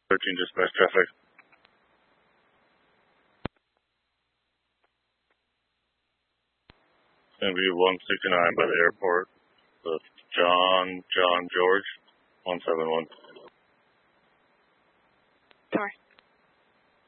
13 dispatch traffic. It's going to be 169 by the airport with John George 171.